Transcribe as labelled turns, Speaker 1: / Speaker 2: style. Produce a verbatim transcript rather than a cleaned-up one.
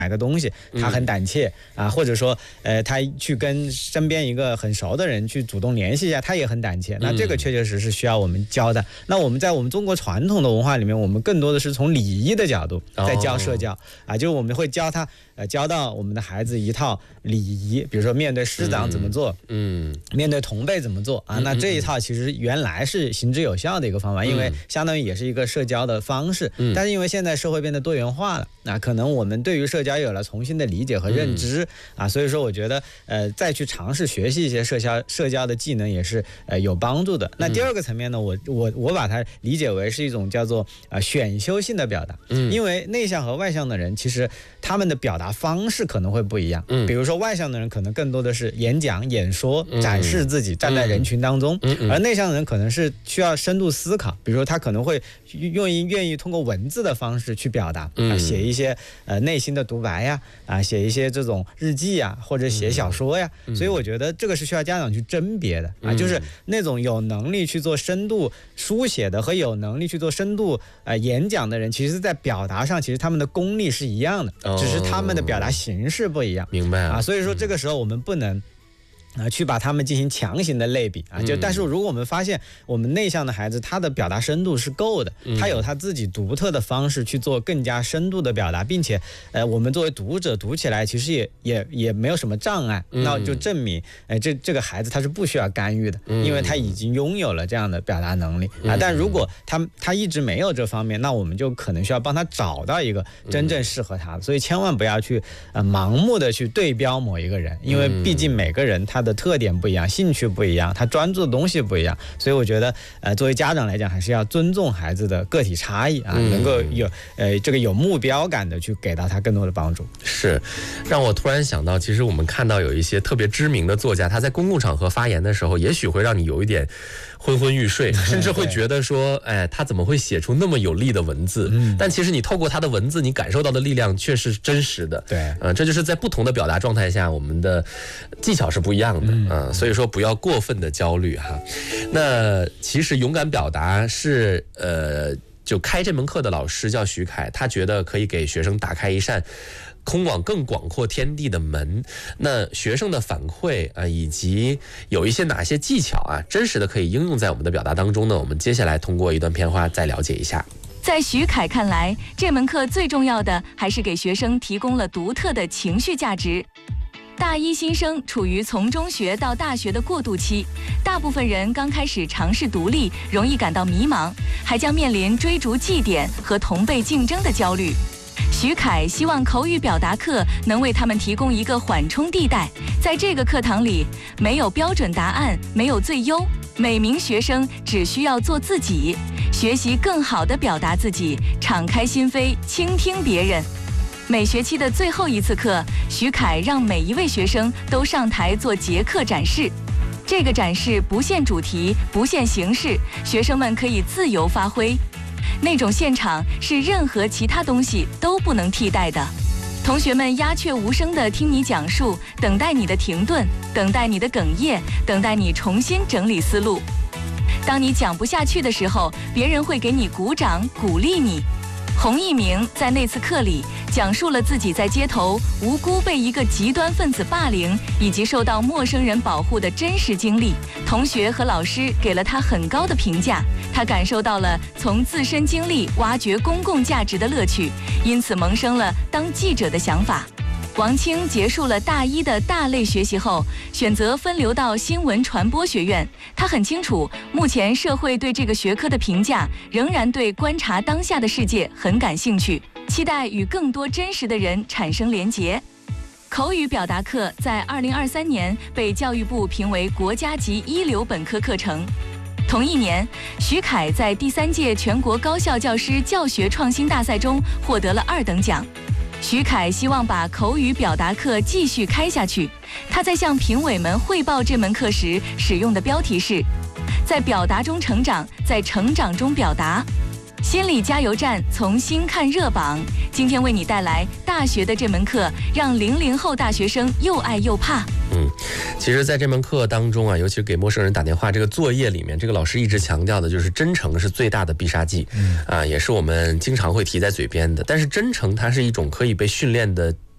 Speaker 1: 买个东西，他很胆怯啊，或者说，呃，他去跟身边一个很熟的人去主动联系一下，他也很胆怯。那这个确确实实需要我们教的。那我们在我们中国传统的文化里面，我们更多的是从礼仪的角度在教社交啊，就是我们会教他，呃，教到我们的孩子一套礼仪，比如说面对师长怎么做，嗯，面对同辈怎么做啊。那这一套其实原来是行之有效的一个方法，因为相当于也是一个社交的方式。但是因为现在社会变得多元化了，那可能我们对于社交有了重新的理解和认知、嗯、啊，所以说我觉得呃再去尝试学习一些社交社交的技能也是呃有帮助的。那第二个层面呢，我我我把它理解为是一种叫做呃选修性的表达，嗯，因为内向和外向的人其实他们的表达方式可能会不一样，嗯，比如说外向的人可能更多的是演讲、演说、嗯、展示自己，站在人群当中，嗯嗯、而内向的人可能是需要深度思考，比如说他可能会愿意愿意通过文字的方式去表达，啊，写一些呃内心的独白呀，啊，写一些这种日记呀，或者写小说呀，嗯、所以我觉得这个是需要家长去甄别的啊，就是那种有能力去做深度书写的和有能力去做深度呃演讲的人，其实在表达上其实他们的功力是一样的，哦、只是他们的表达形式不一样。明白啊，所以说这个时候我们不能。啊，去把他们进行强行的类比啊，就但是如果我们发现我们内向的孩子他的表达深度是够的，他有他自己独特的方式去做更加深度的表达，并且呃我们作为读者读起来其实也也也没有什么障碍，那就证明呃这这个孩子他是不需要干预的，因为他已经拥有了这样的表达能力啊。但如果他他一直没有这方面，那我们就可能需要帮他找到一个真正适合他的，所以千万不要去呃盲目的去对标某一个人，因为毕竟每个人他的特点不一样，兴趣不一样，他专注的东西不一样，所以我觉得呃作为家长来讲还是要尊重孩子的个体差异啊，嗯、能够有呃这个有目标感的去给到他更多的帮助。是，让我突然想到，其实我们看到有一些特别知名的作家，他在公共场合发言的时候，也许会让你有一点昏昏欲睡，甚至会觉得说，哎，他怎么会写出那么有力的文字？嗯、但其实你透过他的文字，你感受到的力量却是真实的。对，呃，这就是在不同的表达状态下，我们的技巧是不一样的。嗯嗯，所以说不要过分的焦虑哈。那其实勇敢表达是呃，就开这门课的老师叫徐凯，他觉得可以给学生打开一扇通往更广阔天地的门。那学生的反馈啊、呃，以及有一些哪些技巧啊，真实的可以应用在我们的表达当中呢？我们接下来通过一段片花再了解一下。在徐凯看来，这门课最重要的还是给学生提供了独特的情绪价值。大一新生处于从中学到大学的过渡期，大部分人刚开始尝试独立，容易感到迷茫，还将面临追逐绩点和同辈竞争的焦虑。徐凯希望口语表达课能为他们提供一个缓冲地带，在这个课堂里，没有标准答案，没有最优，每名学生只需要做自己，学习更好地表达自己，敞开心扉，倾听别人。每学期的最后一次课，徐凯让每一位学生都上台做结课展示。这个展示不限主题，不限形式，学生们可以自由发挥。那种现场是任何其他东西都不能替代的。同学们鸦雀无声地听你讲述，等待你的停顿，等待你的哽咽，等待你重新整理思路。当你讲不下去的时候，别人会给你鼓掌，鼓励你。洪一鸣在那次课里讲述了自己在街头无辜被一个极端分子霸凌，以及受到陌生人保护的真实经历。同学和老师给了他很高的评价，他感受到了从自身经历挖掘公共价值的乐趣，因此萌生了当记者的想法。王清结束了大一的大类学习后，选择分流到新闻传播学院。他很清楚，目前社会对这个学科的评价仍然对观察当下的世界很感兴趣，期待与更多真实的人产生连结。口语表达课在二零二三年被教育部评为国家级一流本科课程。同一年，徐凯在第三届全国高校教师教学创新大赛中获得了二等奖。徐凯希望把口语表达课继续开下去。他在向评委们汇报这门课时使用的标题是“在表达中成长，在成长中表达”。心理加油站从新看热榜，今天为你带来大学的这门课，让零零后大学生又爱又怕。嗯，其实在这门课当中啊，尤其是给陌生人打电话这个作业里面，这个老师一直强调的就是真诚是最大的必杀技，嗯啊，也是我们经常会提在嘴边的。但是真诚它是一种可以被训练的